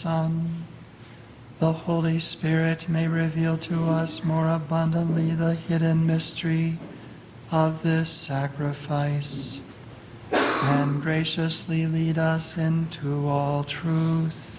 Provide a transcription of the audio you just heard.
Son, the Holy Spirit may reveal to us more abundantly the hidden mystery of this sacrifice, and graciously lead us into all truth.